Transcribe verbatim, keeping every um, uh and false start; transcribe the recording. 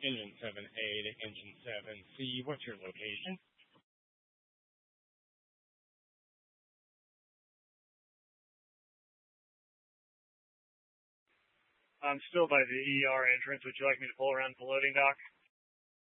Engine seven A to Engine seven C. What's your location? I'm still by the E R entrance. Would you like me to pull around the loading dock?